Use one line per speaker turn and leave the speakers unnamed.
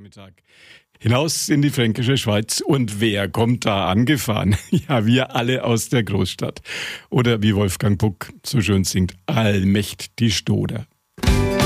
Nachmittag. Hinaus in die fränkische Schweiz. Und wer kommt da angefahren? Ja, wir alle aus der Großstadt. Oder wie Wolfgang Puck so schön singt, allmächt die Stoder.